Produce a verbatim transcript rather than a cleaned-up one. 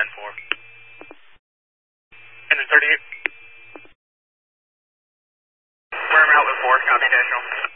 ten four. Engine thirty-eight. We're outlet four, copy, additional.